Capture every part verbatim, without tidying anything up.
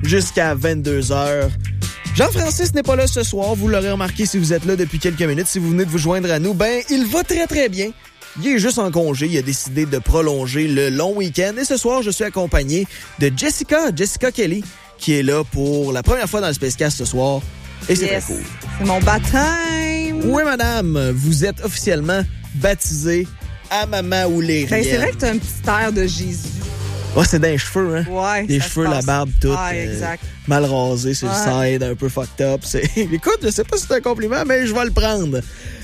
jusqu'à vingt-deux heures. Jean-Francis n'est pas là ce soir. Vous l'aurez remarqué si vous êtes là depuis quelques minutes. Si vous venez de vous joindre à nous, ben, il va très, très bien. Il est juste en congé. Il a décidé de prolonger le long week-end. Et ce soir, je suis accompagné de Jessica, Jessica Kelly, qui est là pour la première fois dans le Spacecast ce soir. Et c'est yes. très cool. C'est mon baptême. Oui, madame. Vous êtes officiellement baptisée à Maman Oulérienne. Ben, c'est vrai que t'as un petit air de Jésus. Ouais, c'est dans les cheveux, hein? Ouais. Les cheveux, la barbe, tout. Ouais, exact. Euh, mal rasé sur ouais. le side, un peu fucked up. C'est... Écoute, je sais pas si c'est un compliment, mais je vais le prendre.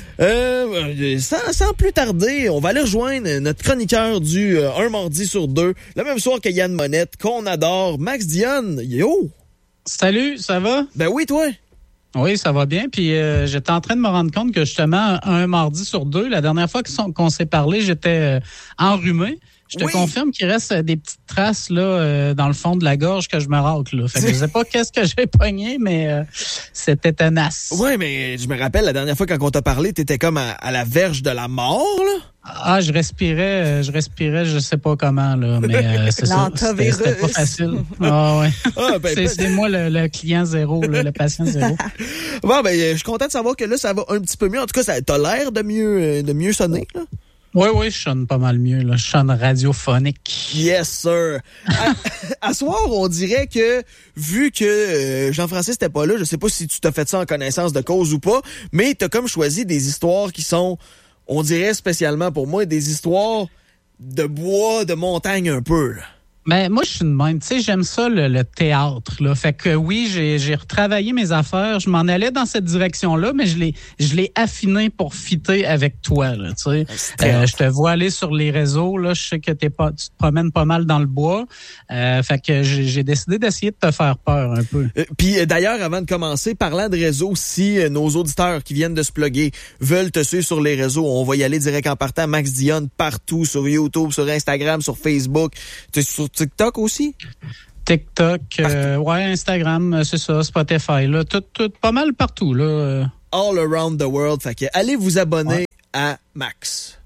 Euh, sans, sans plus tarder, on va aller rejoindre notre chroniqueur du euh, Un mardi sur deux, le même soir que Yann Monette, qu'on adore, Max Dionne. Yo! Salut, ça va? Ben oui, toi? Oui, ça va bien. Puis euh, j'étais en train de me rendre compte que justement, un mardi sur deux, la dernière fois qu'on s'est parlé, j'étais euh, enrhumé. Je te oui. confirme qu'il reste des petites traces là euh, dans le fond de la gorge que je me racle. Là. Fait que je sais pas qu'est-ce que j'ai pogné, mais euh, c'était tenace. Oui, mais je me rappelle, la dernière fois quand on t'a parlé, t'étais comme à, à la verge de la mort, là. Ah, je respirais, je respirais, je sais pas comment, là, mais euh, c'est ça. C'était, c'était pas facile. Ah ouais. Ah, ben, c'est, c'est moi le, le client zéro, là, le patient zéro. Bon, ben, je suis content de savoir que là, ça va un petit peu mieux. En tout cas, ça t'as l'air de mieux, de mieux sonner, là. Oui, oui, je sonne pas mal mieux, là. Je sonne radiophonique. Yes, sir. à, à soir, on dirait que, vu que euh, Jean-Francis n'était pas là, je sais pas si tu t'as fait ça en connaissance de cause ou pas, mais t'as comme choisi des histoires qui sont, on dirait spécialement pour moi, des histoires de bois, de montagne un peu, là. Ben, moi, je suis de même. Tu sais, j'aime ça, le, le théâtre, là. Fait que oui, j'ai, j'ai retravaillé mes affaires. Je m'en allais dans cette direction-là, mais je l'ai, je l'ai affiné pour fitter avec toi, là, tu sais. Euh, je te vois aller sur les réseaux, là. Je sais que t'es pas, tu te promènes pas mal dans le bois. Euh, fait que j'ai, j'ai décidé d'essayer de te faire peur un peu. Euh, Puis d'ailleurs, avant de commencer, parlant de réseaux, si euh, nos auditeurs qui viennent de se plugger veulent te suivre sur les réseaux, on va y aller direct en partant. Max Dionne partout, sur YouTube, sur Instagram, sur Facebook. Tu es sur TikTok aussi? TikTok, euh, ouais, Instagram, c'est ça, Spotify, là, tout, tout, pas mal partout, là. All around the world. Fait que allez vous abonner ouais. à Max.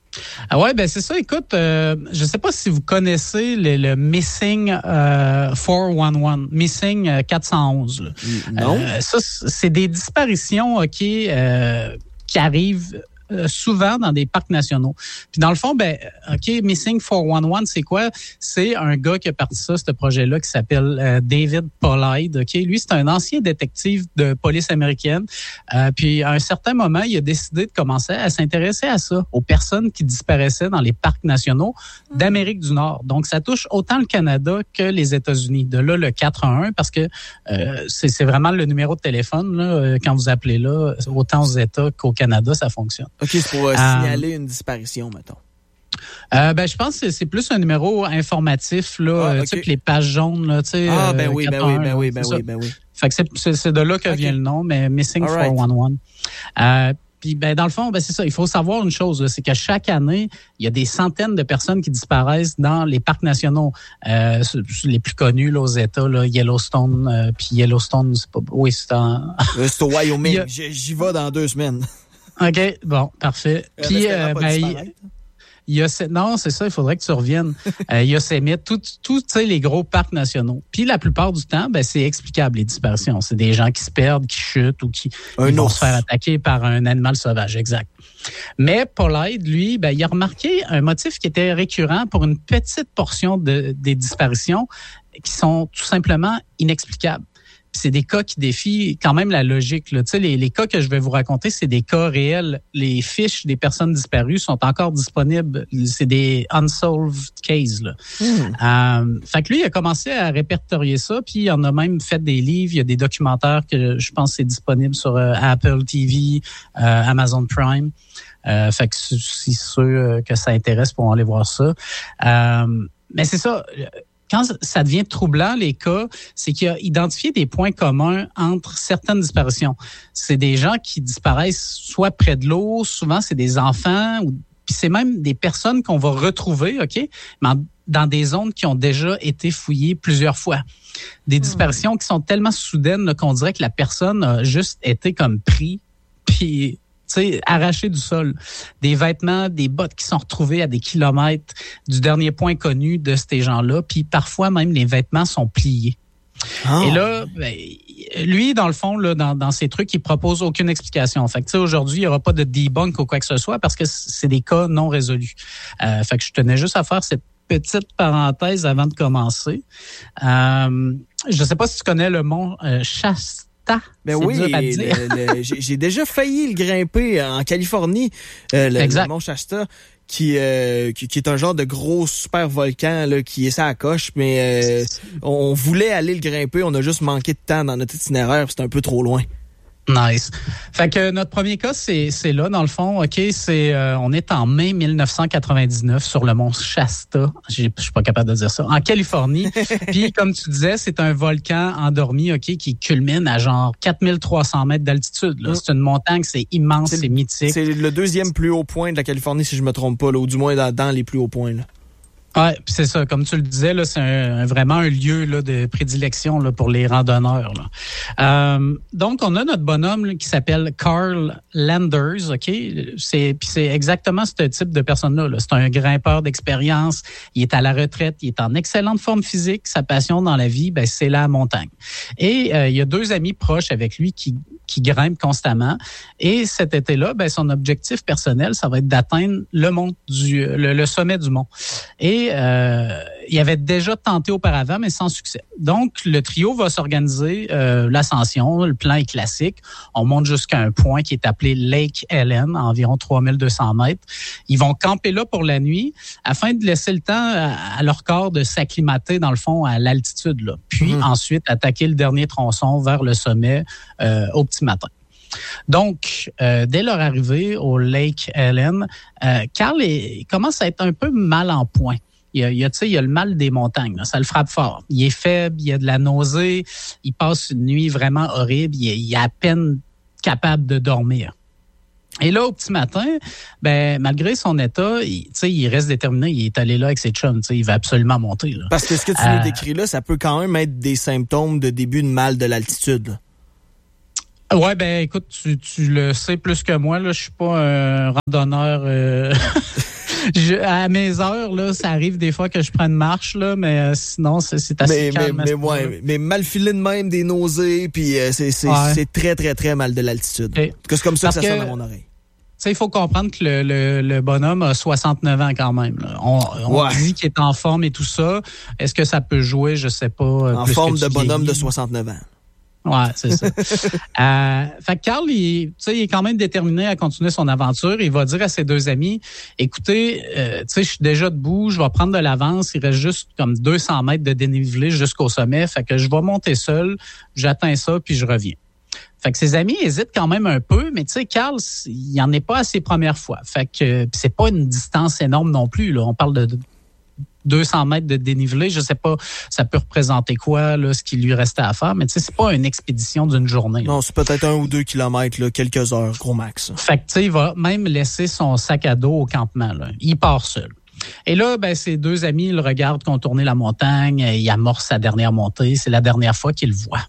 Ah ouais, ben c'est ça. Écoute, euh, je sais pas si vous connaissez le, le Missing euh, quatre cent onze, Missing euh, quatre cent onze. Là. Non. Euh, ça, c'est des disparitions, ok, euh, qui arrivent souvent dans des parcs nationaux. Puis dans le fond, ben, OK, Missing quatre cent onze, c'est quoi? C'est un gars qui a parti ça, ce projet-là, qui s'appelle euh, David Pollide. OK? Lui, c'est un ancien détective de police américaine. Euh, puis à un certain moment, il a décidé de commencer à s'intéresser à ça, aux personnes qui disparaissaient dans les parcs nationaux d'Amérique du Nord. Donc, ça touche autant le Canada que les États-Unis. De là, le quatre un un, parce que euh, c'est, c'est vraiment le numéro de téléphone, là, quand vous appelez là, autant aux États qu'au Canada, ça fonctionne. OK, c'est pour euh, signaler euh, une disparition, mettons. Euh, ben, je pense que c'est plus un numéro informatif, là, ah, okay. Tu sais, les pages jaunes, là, tu sais. Ah, ben oui, ben oui, ben oui, ben oui, ben oui. Fait que c'est, c'est, c'est de là que okay. vient le nom, mais Missing right. quatre cent onze. Euh, Puis, ben, dans le fond, ben, c'est ça. Il faut savoir une chose, là, c'est que chaque année, il y a des centaines de personnes qui disparaissent dans les parcs nationaux. Euh, les plus connus, là, aux États, là, Yellowstone, euh, puis Yellowstone, c'est pas, oui, c'est en... c'est au Wyoming. a... J'y vais dans deux semaines. OK, bon, parfait. Euh, puis, euh, ben, il, il y a, non, c'est ça, il faudrait que tu reviennes. euh, Yosemite, tout, tout, tu sais, les gros parcs nationaux. Puis, la plupart du temps, ben, c'est explicable, les disparitions. C'est des gens qui se perdent, qui chutent ou qui vont se faire attaquer par un animal sauvage, exact. Mais Pollide, lui, ben, il a remarqué un motif qui était récurrent pour une petite portion de, des disparitions qui sont tout simplement inexplicables. C'est des cas qui défient quand même la logique, là. Tu sais, les, les cas que je vais vous raconter, c'est des cas réels. Les fiches des personnes disparues sont encore disponibles. C'est des unsolved cases, là. Mm. Euh, fait que lui, il a commencé à répertorier ça, puis il en a même fait des livres. Il y a des documentaires que je pense c'est disponible sur euh, Apple T V, euh, Amazon Prime. Euh, fait que si ceux que ça intéresse pourront aller voir ça. Euh, mais c'est ça. Quand ça devient troublant, les cas, c'est qu'il a identifié des points communs entre certaines disparitions. C'est des gens qui disparaissent soit près de l'eau, souvent c'est des enfants, ou puis c'est même des personnes qu'on va retrouver, OK, mais en, dans des zones qui ont déjà été fouillées plusieurs fois. Des disparitions qui sont tellement soudaines là, qu'on dirait que la personne a juste été comme pris, puis... sais, arraché du sol. Des vêtements, des bottes qui sont retrouvées à des kilomètres du dernier point connu de ces gens-là. Puis parfois, même, les vêtements sont pliés. Oh. Et là, ben, lui, dans le fond, là, dans, dans ses trucs, il propose aucune explication. Fait que, tu sais, aujourd'hui, il n'y aura pas de debunk ou quoi que ce soit parce que c'est des cas non résolus. Euh, fait que je tenais juste à faire cette petite parenthèse avant de commencer. Euh, je ne sais pas si tu connais le mont euh, Shasta. Ben oui, le, le, j'ai, j'ai déjà failli le grimper en Californie, euh, le, le mont Shasta. Qui, euh, qui, qui est un genre de gros super volcan là, qui est ça à coche, mais euh, on voulait aller le grimper, on a juste manqué de temps dans notre itinéraire, c'était un peu trop loin. Nice. Fait que notre premier cas, c'est, c'est là, dans le fond. OK, c'est euh, on est en mai dix-neuf cent quatre-vingt-dix-neuf sur le mont Shasta. Je suis pas capable de dire ça. En Californie. Puis, comme tu disais, c'est un volcan endormi, OK, qui culmine à genre quatre mille trois cents mètres d'altitude. Là. Mm. C'est une montagne, c'est immense, c'est, c'est mythique. C'est le deuxième plus haut point de la Californie, si je me trompe pas, là, ou du moins dans, dans les plus hauts points, là. Ouais, puis c'est ça, comme tu le disais, là, c'est un, un, vraiment un lieu là, de prédilection là, pour les randonneurs. Là. Euh, donc, on a notre bonhomme là, qui s'appelle Carl Landers, OK? C'est, puis c'est exactement ce type de personne-là. Là. C'est un grimpeur d'expérience, il est à la retraite, il est en excellente forme physique, sa passion dans la vie, ben, c'est la montagne. Et euh, il y a deux amis proches avec lui qui qui grimpe constamment. Et cet été-là, ben, son objectif personnel, ça va être d'atteindre le mont du, le, le sommet du mont. Et euh, il avait déjà tenté auparavant, mais sans succès. Donc, le trio va s'organiser euh, l'ascension. Le plan est classique. On monte jusqu'à un point qui est appelé Lake Ellen, à environ trois mille deux cents mètres. Ils vont camper là pour la nuit afin de laisser le temps à, à leur corps de s'acclimater, dans le fond, à l'altitude. Là. Puis, mmh. ensuite, attaquer le dernier tronçon vers le sommet euh, au petit matin. Donc, euh, dès leur arrivée au Lake Ellen, euh, Carl est, commence à être un peu mal en point. Il y a, il y a, tu sais, il y a le mal des montagnes, là, ça le frappe fort. Il est faible, il a de la nausée, il passe une nuit vraiment horrible, il est, il est à peine capable de dormir. Et là, au petit matin, ben malgré son état, il, tu sais, il reste déterminé, il est allé là avec ses chums, tu sais, il va absolument monter. Là. Parce que ce que tu euh, nous décris là, ça peut quand même être des symptômes de début de mal de l'altitude, là. Ouais, ben écoute, tu, tu le sais plus que moi, là, je suis pas un randonneur. Euh... je, à mes heures, là, ça arrive des fois que je prends une marche, là, mais euh, sinon, c'est, c'est assez mais, calme. Mais, mais, ouais, mais mal filé de même, des nausées, puis euh, c'est, c'est, ouais. c'est très, très, très mal de l'altitude. Okay. Parce que c'est comme ça Parce que ça que, sonne à mon oreille. Tu sais, il faut comprendre que le, le, le bonhomme a soixante-neuf ans quand même. Là. On, on ouais. dit qu'il est en forme et tout ça. Est-ce que ça peut jouer? Je sais pas. En forme de bonhomme de soixante-neuf ans. Ouais, c'est ça. euh, fait que Carl, il, tu sais, il est quand même déterminé à continuer son aventure. Il va dire à ses deux amis, écoutez, euh, tu sais, je suis déjà debout, je vais prendre de l'avance. Il reste juste comme deux cents mètres de dénivelé jusqu'au sommet. Fait que je vais monter seul, j'atteins ça, puis je reviens. Fait que ses amis hésitent quand même un peu, mais tu sais, Carl, il en est pas à ses premières fois. Fait que c'est pas une distance énorme non plus, là. On parle de, de deux cents mètres de dénivelé, je sais pas, ça peut représenter quoi, là, ce qu'il lui restait à faire, mais tu sais, c'est pas une expédition d'une journée. Non, là. C'est peut-être un ou deux kilomètres, là, quelques heures, gros max. Fait que tu sais, il va même laisser son sac à dos au campement, là. Il part seul. Et là, ben, ses deux amis le regardent contourner la montagne, il amorce sa dernière montée, c'est la dernière fois qu'il le voit.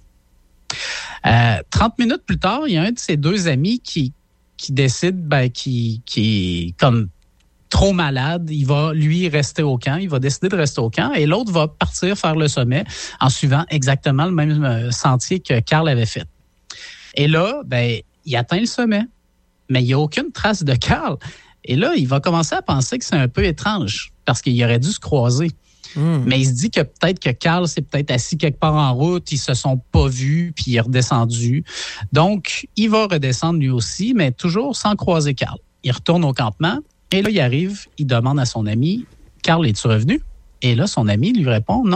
Euh, trente minutes plus tard, il y a un de ses deux amis qui, qui décide, ben, qui, qui est comme trop malade, il va, lui, rester au camp. Il va décider de rester au camp et l'autre va partir faire le sommet en suivant exactement le même sentier que Carl avait fait. Et là, ben, il atteint le sommet, mais il n'y a aucune trace de Carl. Et là, il va commencer à penser que c'est un peu étrange parce qu'il aurait dû se croiser. Mmh. Mais il se dit que peut-être que Carl s'est peut-être assis quelque part en route, ils se sont pas vus, puis il est redescendu. Donc, il va redescendre lui aussi, mais toujours sans croiser Carl. Il retourne au campement. Et là, il arrive, il demande à son ami, « Carl, es-tu revenu? » Et là, son ami lui répond « Non. »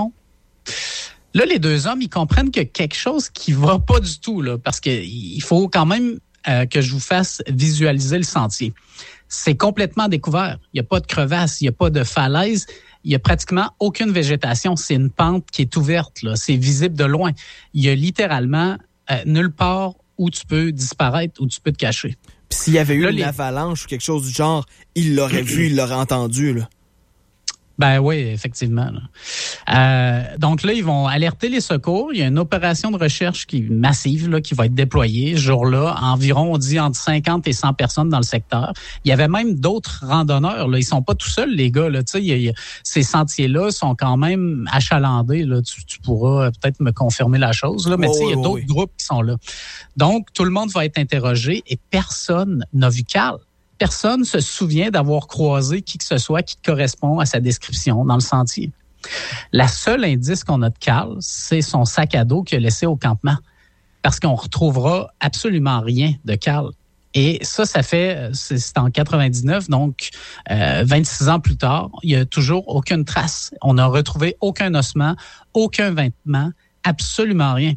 Là, les deux hommes, ils comprennent que quelque chose qui va pas du tout, là, parce qu'il faut quand même euh, que je vous fasse visualiser le sentier. C'est complètement découvert. Il n'y a pas de crevasse, il n'y a pas de falaise, il n'y a pratiquement aucune végétation. C'est une pente qui est ouverte, là. C'est visible de loin. Il y a littéralement euh, nulle part où tu peux disparaître, où tu peux te cacher. Puis s'il y avait eu là, une les... avalanche ou quelque chose du genre, il l'aurait vu, il l'aurait entendu, là. Ben oui, effectivement. Là. Euh, donc là, ils vont alerter les secours. Il y a une opération de recherche qui massive là, qui va être déployée ce jour-là. Environ, on dit, entre cinquante et cent personnes dans le secteur. Il y avait même d'autres randonneurs. Là. Ils sont pas tout seuls, les gars. Là. Tu sais, il y a, il y a, ces sentiers-là sont quand même achalandés. Là. Tu, tu pourras peut-être me confirmer la chose. Là. Mais oh, tu sais, il y a d'autres oui. groupes qui sont là. Donc, tout le monde va être interrogé et personne n'a vu Carl. Personne ne se souvient d'avoir croisé qui que ce soit qui correspond à sa description dans le sentier. La seule indice qu'on a de Carl, c'est son sac à dos qu'il a laissé au campement. Parce qu'on retrouvera absolument rien de Carl. Et ça, ça fait, c'est, c'est en quatre-vingt-dix-neuf, donc euh, vingt-six ans plus tard, il n'y a toujours aucune trace. On n'a retrouvé aucun ossement, aucun vêtement, absolument rien.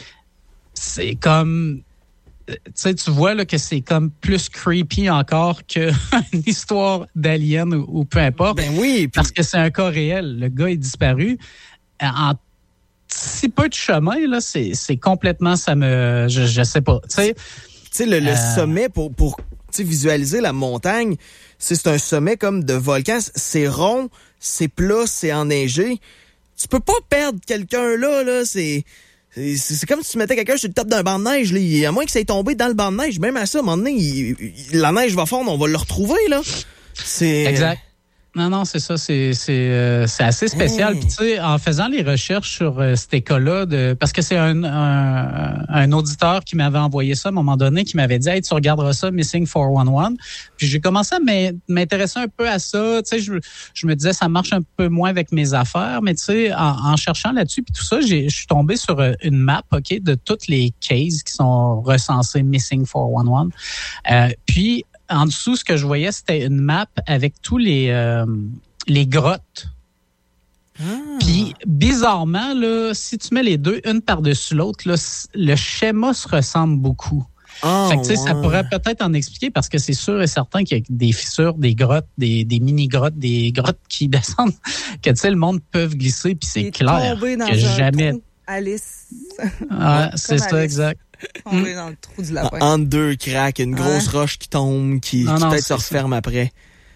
C'est comme... Tu sais, tu vois là, que c'est comme plus creepy encore qu'une histoire d'alien ou, ou peu importe. Ben oui. Puis... Parce que c'est un cas réel. Le gars est disparu. En si peu de chemin, là, c'est, c'est complètement, ça me... Je, je sais pas. Tu sais, tu sais le, le euh... sommet, pour, pour visualiser la montagne, c'est, c'est un sommet comme de volcan. C'est rond, c'est plat, c'est enneigé. Tu peux pas perdre quelqu'un là, là. C'est... C'est, c'est comme si tu mettais quelqu'un sur le top d'un banc de neige. Là. À moins que ça ait tombé dans le banc de neige. Même à ça, à un moment donné, il, il, la neige va fondre, on va le retrouver. Là. C'est... Exact. Non, non, c'est ça. C'est, c'est, euh, c'est assez spécial. Hey. Puis, tu sais, en faisant les recherches sur euh, cet école-là, de, parce que c'est un, un, un auditeur qui m'avait envoyé ça à un moment donné, qui m'avait dit « Hey, tu regarderas ça, Missing quatre cent onze ». Puis, j'ai commencé à m'intéresser un peu à ça. Tu sais, je, je me disais, ça marche un peu moins avec mes affaires. Mais, tu sais, en, en cherchant là-dessus, puis tout ça, j'ai, je suis tombé sur une map, OK, de toutes les cases qui sont recensées Missing quatre cent onze. Euh, puis, en dessous, ce que je voyais, c'était une map avec tous les euh, les grottes. Ah. Puis, bizarrement, là, si tu mets les deux, une par-dessus l'autre, là, le schéma se ressemble beaucoup. Oh, fait que, tu sais, ouais. Ça pourrait peut-être en expliquer parce que c'est sûr et certain qu'il y a des fissures, des grottes, des, des mini-grottes, des grottes qui descendent, que, tu sais, le monde peut glisser, puis c'est clair dans que un jamais... Trou. Alice. Ouais, c'est ça, Alice. Exact. On est dans le trou du lapin. Entre deux cracks, une grosse ouais. roche qui tombe, qui, non, qui non, peut-être se referme ça. Après.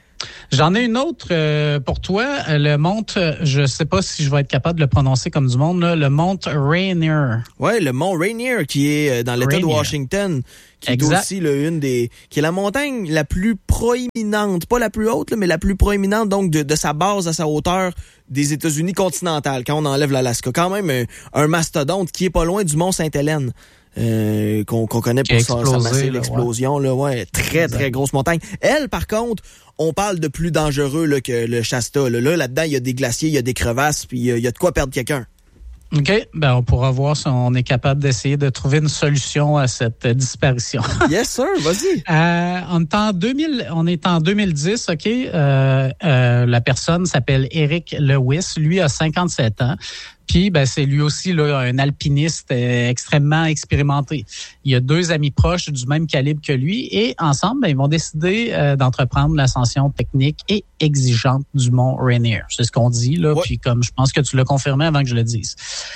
J'en ai une autre euh, pour toi. Le mont, je sais pas si je vais être capable de le prononcer comme du monde, là, le mont Rainier. Ouais, le mont Rainier qui est dans l'État Rainier. de Washington, qui exact. est aussi là, une des, qui est la montagne la plus proéminente, pas la plus haute, là, mais la plus proéminente donc de, de sa base à sa hauteur des États-Unis continentales. Quand on enlève l'Alaska, quand même un, un mastodonte qui est pas loin du mont Sainte-Hélène. Euh, qu'on, qu'on connaît pour sa, sa massive explosion, là, ouais, très, exact. très grosse montagne. Elle, par contre, on parle de plus dangereux là, que le Shasta. Là. là, là-dedans, il y a des glaciers, il y a des crevasses, puis il y a de quoi perdre quelqu'un. OK. Ben, on pourra voir si on est capable d'essayer de trouver une solution à cette disparition. Yes, sir. Vas-y. Euh, on est en deux mille, on est en deux mille dix, OK. Euh, euh, la personne s'appelle Eric Lewis. Lui a cinquante-sept ans. Puis, ben, c'est lui aussi là, un alpiniste euh, extrêmement expérimenté. Il a deux amis proches du même calibre que lui et ensemble, ben, ils vont décider euh, d'entreprendre l'ascension technique et exigeante du mont Rainier. C'est ce qu'on dit, là. Ouais. Puis comme je pense que tu l'as confirmé avant que je le dise.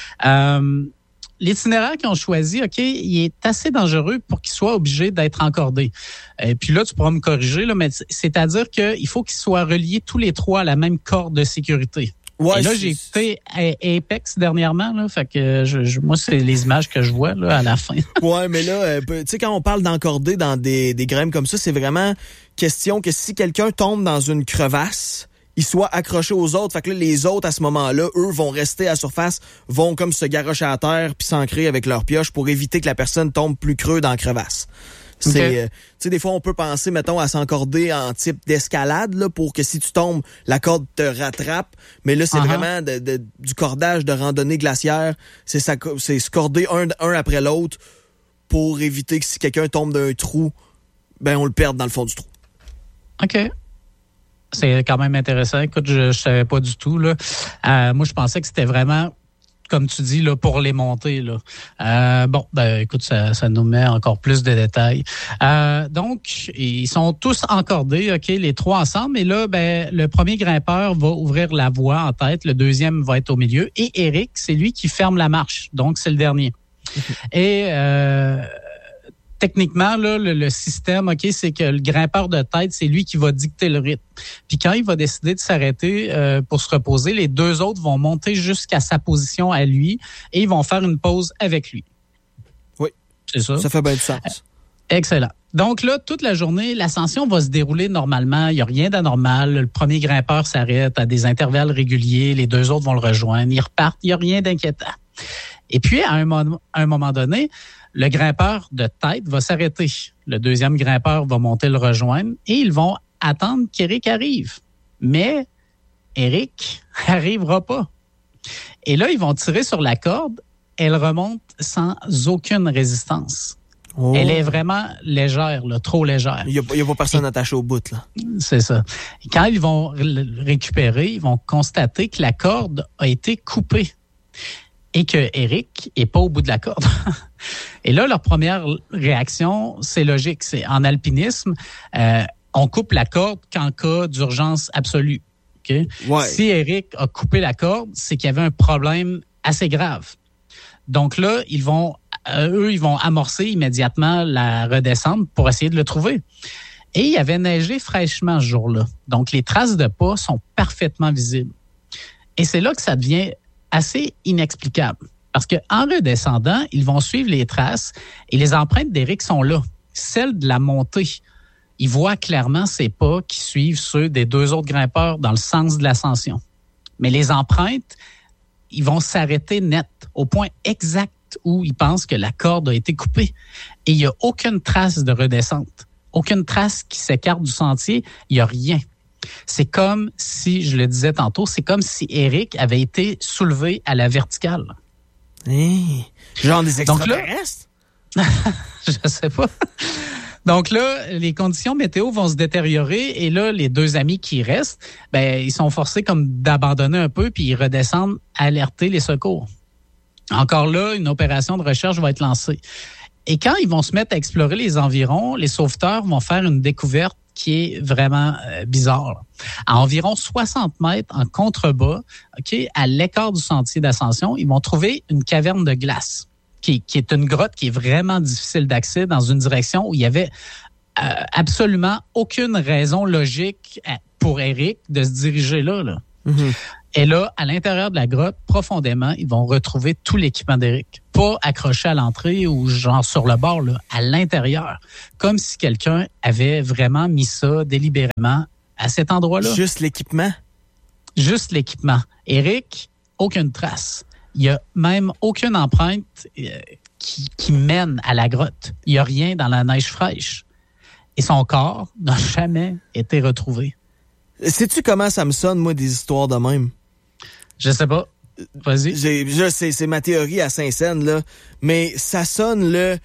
Euh, L'itinéraire qu'ils ont choisi, OK, il est assez dangereux pour qu'il soit obligé d'être encordé. Et puis là, tu pourras me corriger, là, mais c'est-à-dire qu'il faut qu'ils soient reliés tous les trois à la même corde de sécurité. Ouais, et là, j'ai écouté Apex dernièrement, là, fait que je, je, moi, c'est les images que je vois là, à la fin. Ouais, mais là, euh, tu sais, quand on parle d'encorder dans des, des grèmes comme ça, c'est vraiment question que si quelqu'un tombe dans une crevasse, il soit accroché aux autres. Fait que là, les autres, à ce moment-là, eux, vont rester à surface, vont comme se garrocher à terre puis s'ancrer avec leur pioche pour éviter que la personne tombe plus creux dans la crevasse. C'est, okay. euh, tu sais, des fois, on peut penser, mettons, à s'encorder en type d'escalade, là, pour que si tu tombes, la corde te rattrape. Mais là, c'est uh-huh. vraiment de, de, du cordage de randonnée glaciaire. C'est, ça, c'est se corder un, un après l'autre pour éviter que si quelqu'un tombe d'un trou, ben, on le perde dans le fond du trou. OK. C'est quand même intéressant. Écoute, je, je savais pas du tout, là. Euh, moi, je pensais que c'était vraiment, comme tu dis, là, pour les monter, là. Euh, bon, ben, écoute, ça, ça nous met encore plus de détails. Euh, donc, ils sont tous encordés, OK, les trois ensemble. Et là, ben, le premier grimpeur va ouvrir la voie en tête, le deuxième va être au milieu. Et Eric, c'est lui qui ferme la marche. Donc, c'est le dernier. Et, euh, techniquement, là, le, le système, OK, c'est que le grimpeur de tête, c'est lui qui va dicter le rythme. Puis quand il va décider de s'arrêter euh, pour se reposer, les deux autres vont monter jusqu'à sa position à lui et ils vont faire une pause avec lui. Oui. C'est ça? Ça fait bien du sens. Euh, excellent. Donc là, toute la journée, l'ascension va se dérouler normalement. Il n'y a rien d'anormal. Le premier grimpeur s'arrête à des intervalles réguliers. Les deux autres vont le rejoindre. Ils repartent. Il n'y a rien d'inquiétant. Et puis, à un, mo- à un moment donné, le grimpeur de tête va s'arrêter. Le deuxième grimpeur va monter le rejoindre et ils vont attendre qu'Éric arrive. Mais Éric n'arrivera pas. Et là, ils vont tirer sur la corde. Elle remonte sans aucune résistance. Oh. Elle est vraiment légère, là, trop légère. Il n'y a, a pas personne et, attaché au bout, là. C'est ça. Et quand ils vont le récupérer, ils vont constater que la corde a été coupée et que Éric est pas au bout de la corde. Et là, leur première réaction, c'est logique. C'est en alpinisme, euh, on coupe la corde qu'en cas d'urgence absolue. Okay? Ouais. Si Éric a coupé la corde, c'est qu'il y avait un problème assez grave. Donc là, ils vont, euh, eux, ils vont amorcer immédiatement la redescente pour essayer de le trouver. Et il y avait neigé fraîchement ce jour-là. Donc, les traces de pas sont parfaitement visibles. Et c'est là que ça devient assez inexplicable. Parce qu'en redescendant, ils vont suivre les traces et les empreintes d'Éric sont là. Celles de la montée. Ils voient clairement ces pas qui suivent ceux des deux autres grimpeurs dans le sens de l'ascension. Mais les empreintes, ils vont s'arrêter net au point exact où ils pensent que la corde a été coupée. Et il n'y a aucune trace de redescente. Aucune trace qui s'écarte du sentier. Il n'y a rien. C'est comme si, je le disais tantôt, c'est comme si Éric avait été soulevé à la verticale. Hey, genre des extraterrestres? Donc là, je sais pas. Donc là, les conditions météo vont se détériorer et là, les deux amis qui restent, ben, ils sont forcés comme d'abandonner un peu puis ils redescendent alerter les secours. Encore là, une opération de recherche va être lancée. Et quand ils vont se mettre à explorer les environs, les sauveteurs vont faire une découverte qui est vraiment euh, bizarre. À environ soixante mètres en contrebas, ok, à l'écart du sentier d'ascension, ils vont trouver une caverne de glace, qui, qui est une grotte qui est vraiment difficile d'accès dans une direction où il y avait euh, absolument aucune raison logique pour Éric de se diriger là. là. Mm-hmm. Et là, à l'intérieur de la grotte, profondément, ils vont retrouver tout l'équipement d'Éric. Pas accroché à l'entrée ou genre sur le bord, là, à l'intérieur. Comme si quelqu'un avait vraiment mis ça délibérément à cet endroit-là. Juste l'équipement? Juste l'équipement. Éric, aucune trace. Il n'y a même aucune empreinte euh, qui, qui mène à la grotte. Il n'y a rien dans la neige fraîche. Et son corps n'a jamais été retrouvé. Sais-tu comment ça me sonne, moi, des histoires de même? Je sais pas. Vas-y. J'ai, je sais, c'est ma théorie à Saint-Saëns, là. Mais ça sonne, le,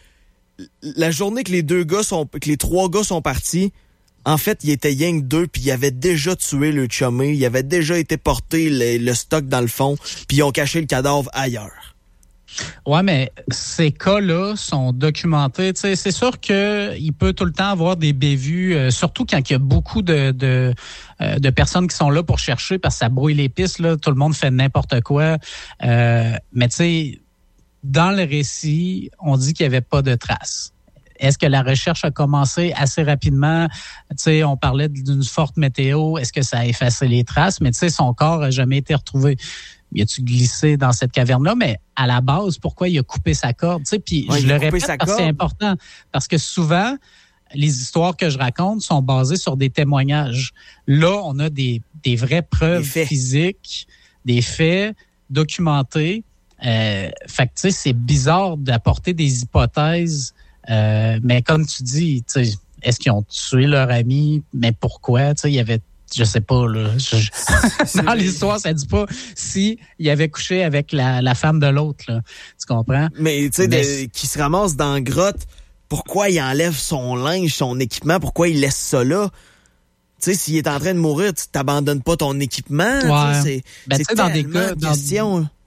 la journée que les deux gars sont, que les trois gars sont partis, en fait, il était rien que deux, puis ils avaient déjà tué le chumé, il avait déjà été porté le, le stock dans le fond, puis ils ont caché le cadavre ailleurs. Ouais, mais ces cas-là sont documentés. Tu sais, c'est sûr que il peut tout le temps avoir des bévues, euh, surtout quand il y a beaucoup de de, euh, de personnes qui sont là pour chercher parce que ça brouille les pistes. Là, tout le monde fait n'importe quoi. Euh, mais tu sais, dans le récit, on dit qu'il n'y avait pas de traces. Est-ce que la recherche a commencé assez rapidement? Tu sais, on parlait d'une forte météo. Est-ce que ça a effacé les traces? Mais tu sais, son corps n'a jamais été retrouvé. Il a-tu glissé dans cette caverne-là? Mais à la base, pourquoi il a coupé sa corde? Tu sais, puis ouais, je le répète parce que c'est important. Parce que souvent, les histoires que je raconte sont basées sur des témoignages. Là, on a des, des vraies preuves des physiques, des faits documentés. Euh, fait que, tu sais, c'est bizarre d'apporter des hypothèses. Euh, mais comme tu dis, tu sais, est-ce qu'ils ont tué leur ami? Mais pourquoi? Tu sais, il y avait Je sais pas, là. Je, je... Dans l'histoire, ça dit pas si il avait couché avec la, la femme de l'autre, là. Tu comprends? Mais, tu sais, Mais... qui se ramasse dans la grotte, pourquoi il enlève son linge, son équipement? Pourquoi il laisse ça là? Tu sais, s'il est en train de mourir, tu t'abandonnes pas ton équipement. Ouais. C'est, ben, c'est dans des cas, de questions.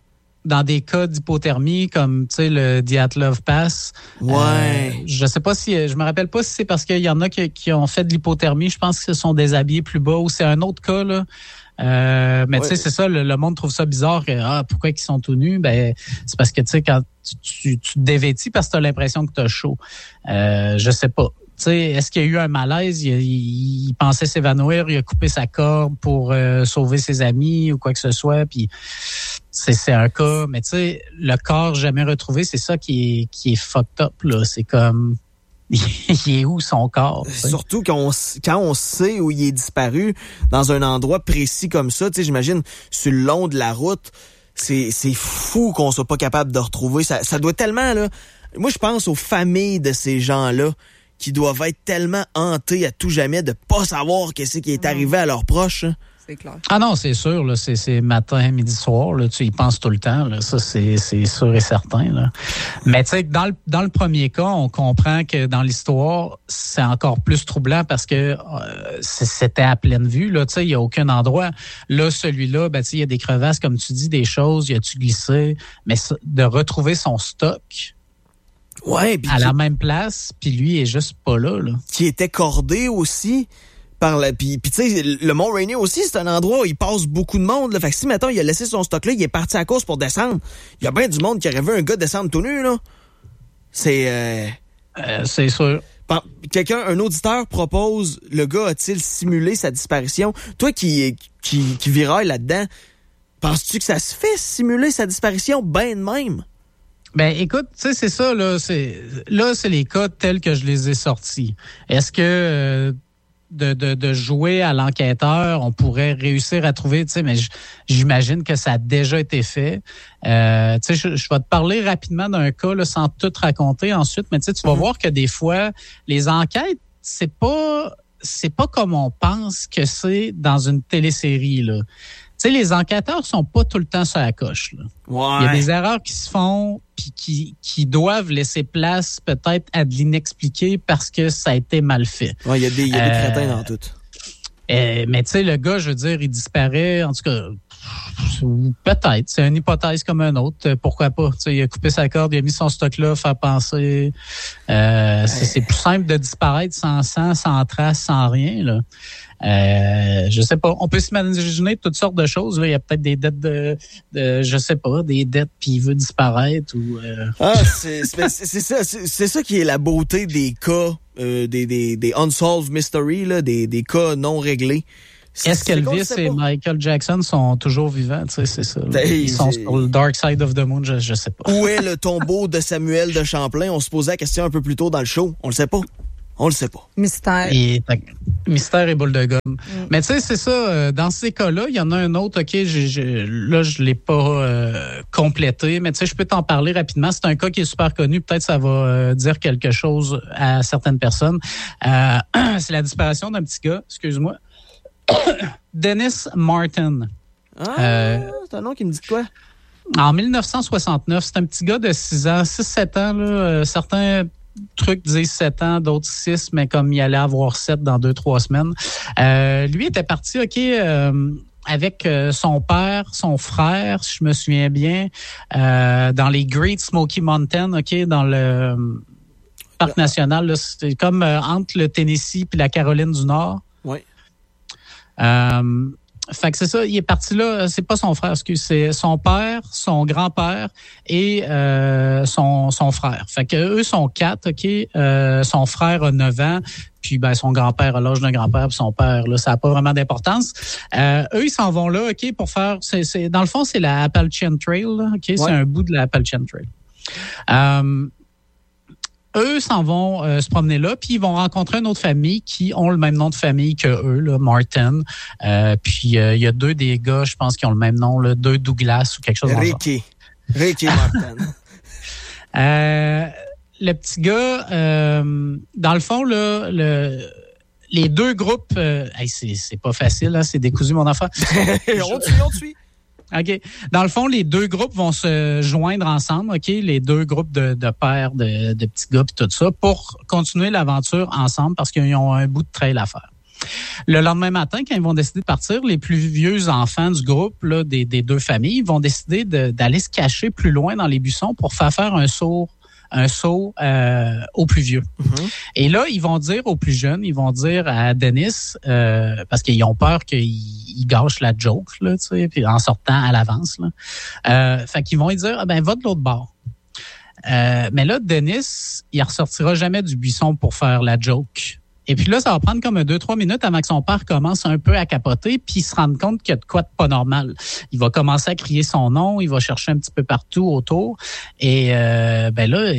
dans des cas d'hypothermie comme tu sais le Dyatlov Pass. Ouais. Euh, je sais pas si je me rappelle pas si c'est parce qu'il y en a qui, qui ont fait de l'hypothermie. Je pense qu'ils se sont déshabillés plus bas ou c'est un autre cas là. Euh, mais ouais. Tu sais, c'est ça, le, le monde trouve ça bizarre que ah, pourquoi ils sont tout nus? Ben, c'est parce que tu sais, quand tu, tu, tu te dévêtis parce que tu as l'impression que tu as chaud. Euh, je sais pas. Tu sais, est-ce qu'il y a eu un malaise? Il, il, il pensait s'évanouir, il a coupé sa corde pour euh, sauver ses amis ou quoi que ce soit, puis c'est, c'est un cas. Mais tu sais, le corps jamais retrouvé, c'est ça qui est, qui est fucked up, là. C'est comme... il est où son corps? T'sais? Surtout quand on, quand on sait où il est disparu, dans un endroit précis comme ça, tu sais, j'imagine, sur le long de la route, c'est, c'est fou qu'on soit pas capable de retrouver. Ça, ça doit tellement, là... Moi, je pense aux familles de ces gens-là qui doivent être tellement hantées à tout jamais de pas savoir qu'est-ce qui est arrivé à leurs proches. Hein. C'est clair. Ah non, c'est sûr, là, c'est, c'est matin, midi, soir, là, tu y penses tout le temps, là, ça c'est, c'est sûr et certain. Là. Mais tu sais, dans le, dans le premier cas, on comprend que dans l'histoire, c'est encore plus troublant parce que euh, c'était à pleine vue, là, tu sais, il n'y a aucun endroit. Là, celui-là, ben, tu sais, il y a des crevasses, comme tu dis, des choses, il a-tu glissé, mais de retrouver son stock... Ouais, à qui, la même place, puis lui est juste pas là, là. Qui était cordé aussi par la... Puis, puis tu sais, le Mont Rainier aussi, c'est un endroit où il passe beaucoup de monde, là. Fait que si, mettons, il a laissé son stock là, il est parti à la course pour descendre. Il y a bien du monde qui aurait vu un gars descendre tout nu, là. C'est... Euh... Euh, c'est sûr. Quelqu'un, un auditeur propose, le gars a-t-il simulé sa disparition? Toi qui, qui, qui viraille là-dedans, penses-tu que ça se fait simuler sa disparition ben de même? Ben, écoute, tu sais, c'est ça, là, c'est, là, c'est les cas tels que je les ai sortis. Est-ce que, euh, de, de, de jouer à l'enquêteur, on pourrait réussir à trouver, tu sais, mais j'imagine que ça a déjà été fait. Euh, tu sais, je, je vais te parler rapidement d'un cas, là, sans tout raconter ensuite, mais tu sais, tu vas mm-hmm. voir que des fois, les enquêtes, c'est pas, c'est pas comme on pense que c'est dans une télésérie, là. Tu sais, les enquêteurs sont pas tout le temps sur la coche, là. Ouais. Il y a des erreurs qui se font puis qui, qui doivent laisser place peut-être à de l'inexpliqué parce que ça a été mal fait. Ouais, il y a des, il y a des euh, crétins dans tout. Euh, mais tu sais, le gars, je veux dire, il disparaît, en tout cas, peut-être. C'est une hypothèse comme un autre. Pourquoi pas? Tu sais, il a coupé sa corde, il a mis son stock là, faire penser. Euh, c'est, c'est plus simple de disparaître sans sang, sans trace, sans rien, là. Euh, je sais pas. On peut s'imaginer toutes sortes de choses. Là. Il y a peut-être des dettes de, de je sais pas, des dettes puis il veut disparaître ou. Euh... Ah, c'est, c'est, c'est ça, c'est, c'est ça qui est la beauté des cas, euh, des, des, des unsolved mystery, là, des, des cas non réglés. C'est, Est-ce qu'Elvis et Michael Jackson sont toujours vivants? Tu sais, c'est ça. Ben, ils sont c'est... sur le Dark Side of the Moon, je, je sais pas. Où est le tombeau de Samuel de Champlain? On se posait la question un peu plus tôt dans le show. On le sait pas. On le sait pas. Mystère. Et, mystère et boule de gomme. Mm. Mais tu sais, c'est ça. Dans ces cas-là, il y en a un autre, OK, j'ai, j'ai, là, je l'ai pas euh, complété, mais tu sais, je peux t'en parler rapidement. C'est un cas qui est super connu. Peut-être ça va euh, dire quelque chose à certaines personnes. Euh, c'est la disparition d'un petit gars, excuse-moi. Dennis Martin. Ah, euh, c'est un nom qui me dit quoi? En dix-neuf cent soixante-neuf, c'est un petit gars de six ans, six sept ans. Là, euh, certains trucs disent sept ans, d'autres six, mais comme il allait avoir sept dans deux trois semaines. Euh, lui était parti, OK, euh, avec euh, son père, son frère, si je me souviens bien, euh, dans les Great Smoky Mountains, OK, dans le euh, parc national. Là, c'était comme euh, entre le Tennessee puis la Caroline du Nord. Oui. Euh, fait que c'est ça, il est parti là, c'est pas son frère, excuse, c'est son père, son grand-père et euh, son, son frère. Fait que eux sont quatre, OK, euh, son frère a neuf ans, puis ben son grand-père a l'âge d'un grand-père, puis son père, là, ça n'a pas vraiment d'importance. Euh, eux, ils s'en vont là, OK, pour faire, c'est, c'est dans le fond, c'est la Appalachian Trail, là, OK, ouais. C'est un bout de la Appalachian Trail. Euh, Eux s'en vont euh, se promener là, puis ils vont rencontrer une autre famille qui ont le même nom de famille que eux, là, Martin. Euh, puis il euh, y a deux des gars, je pense, qui ont le même nom, là, deux Douglas ou quelque chose comme ça. Ricky. Ricky Martin. euh, le petit gars, euh, dans le fond, là, le, les deux groupes, euh, hey, c'est, c'est pas facile, hein, c'est décousu mon enfant. on te suit, on te suit. OK. Dans le fond, les deux groupes vont se joindre ensemble, OK? Les deux groupes de, de pères, de, de petits gars puis tout ça, pour continuer l'aventure ensemble parce qu'ils ont un bout de trail à faire. Le lendemain matin, quand ils vont décider de partir, les plus vieux enfants du groupe là, des, des deux familles vont décider de, d'aller se cacher plus loin dans les buissons pour faire faire un saut, un saut euh, aux plus vieux. Mm-hmm. Et là, ils vont dire aux plus jeunes, ils vont dire à Dennis, euh, parce qu'ils ont peur qu'ils ils gâchent la joke, là, tu sais, puis en sortant à l'avance. Là. Euh, fait qu'ils vont lui dire, ah, ben va de l'autre bord. Euh, mais là, Dennis, il ressortira jamais du buisson pour faire la joke. Et puis là, ça va prendre comme deux, trois minutes avant que son père commence un peu à capoter puis il se rende compte qu'il y a de quoi de pas normal. Il va commencer à crier son nom, il va chercher un petit peu partout autour. Et euh, ben là,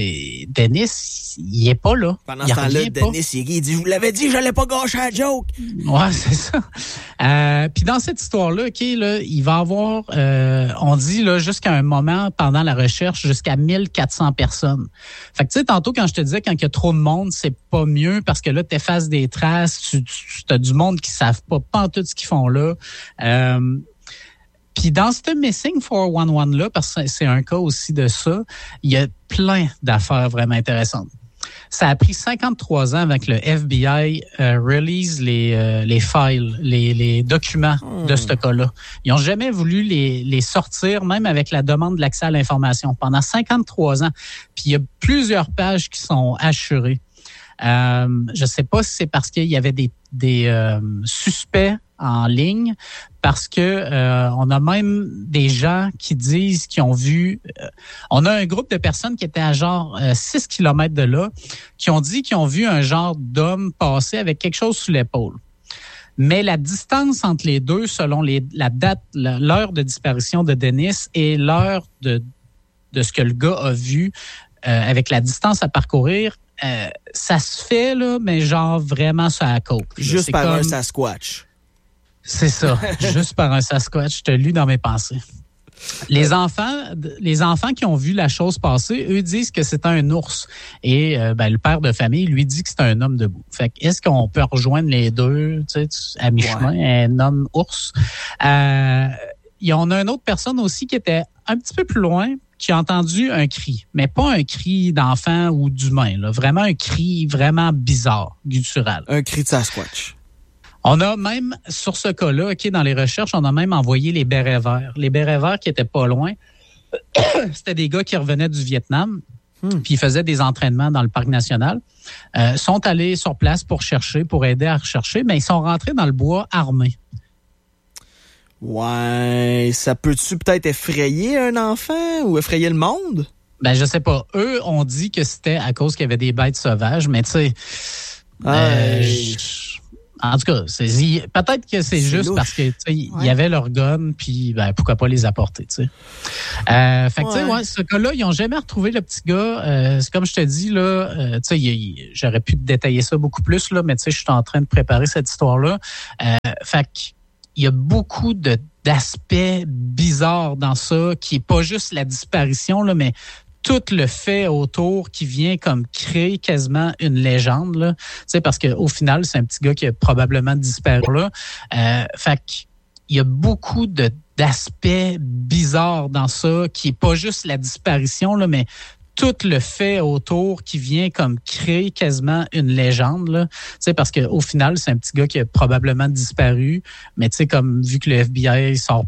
Dennis, il est pas là. Pendant ce temps-là, Dennis, il dit, je vous l'avais dit, j'allais pas gâcher la joke. Ouais, c'est ça. Euh, puis dans cette histoire-là, OK, là, il va avoir, euh, on dit là, jusqu'à un moment pendant la recherche, jusqu'à mille quatre cents personnes. Fait que tu sais, tantôt quand je te disais, quand il y a trop de monde, c'est pas mieux parce que là, t'effaces des traces, tu, tu as du monde qui savent pas pantoute ce qu'ils font là. Euh, Puis dans ce Missing quatre cent onze là, parce que c'est un cas aussi de ça, il y a plein d'affaires vraiment intéressantes. Ça a pris cinquante-trois ans avec le F B I euh, release les euh, les files, les les documents mmh. de ce cas-là. Ils ont jamais voulu les les sortir, même avec la demande de l'accès à l'information. Pendant cinquante-trois ans. Puis il y a plusieurs pages qui sont assurées. Euh, je sais pas si c'est parce qu'il y avait des, des euh, suspects en ligne, parce que euh, on a même des gens qui disent qu'ils ont vu... Euh, on a un groupe de personnes qui étaient à genre euh, six kilomètres de là, qui ont dit qu'ils ont vu un genre d'homme passer avec quelque chose sous l'épaule. Mais la distance entre les deux, selon les, la date, la, l'heure de disparition de Dennis et l'heure de, de ce que le gars a vu, euh, avec la distance à parcourir, Euh, ça se fait, là, mais genre vraiment sur la côte. Juste c'est par comme... un Sasquatch. C'est ça, juste par un Sasquatch. Je te lu dans mes pensées. Les enfants, les enfants qui ont vu la chose passer, eux disent que c'est un ours. Et euh, ben, le père de famille lui dit que c'est un homme debout. Fait que est-ce qu'on peut rejoindre les deux, tu sais, à mi-chemin, ouais. Un homme ours? Euh, il y en a une autre personne aussi qui était un petit peu plus loin, qui a entendu un cri, mais pas un cri d'enfant ou d'humain, là. Vraiment un cri vraiment bizarre, guttural. Un cri de Sasquatch. On a même, sur ce cas-là, OK, dans les recherches, on a même envoyé les bérets verts. Les bérets verts qui étaient pas loin, c'était des gars qui revenaient du Vietnam, hmm. puis ils faisaient des entraînements dans le parc national, euh, sont allés sur place pour chercher, pour aider à rechercher, mais ils sont rentrés dans le bois armés. Ouais, ça peut-tu peut-être effrayer un enfant ou effrayer le monde? Ben, je sais pas. Eux ont dit que c'était à cause qu'il y avait des bêtes sauvages, mais tu sais... Euh, j- en tout cas, c'est, peut-être que c'est, c'est juste louche. Parce que tu sais, il ouais. y avait leur gun, puis ben, pourquoi pas les apporter, tu sais. Euh, fait que ouais. tu sais, ouais, ce cas-là, ils ont jamais retrouvé le petit gars. Euh, c'est comme je te dis, là, euh, tu sais, j'aurais pu détailler ça beaucoup plus, là, mais tu sais, je suis en train de préparer cette histoire-là. Euh, fait que il y a beaucoup de, d'aspects bizarres dans ça, qui est pas juste la disparition, là, mais tout le fait autour qui vient comme créer quasiment une légende, là. Tu sais, parce qu'au final, c'est un petit gars qui a probablement disparu là. Euh, fait qu'il y a beaucoup de, d'aspects bizarres dans ça, qui est pas juste la disparition, là, mais tout le fait autour qui vient comme créer quasiment une légende, là. Tu sais, parce qu'au final, c'est un petit gars qui a probablement disparu, mais tu sais, comme vu que le F B I sort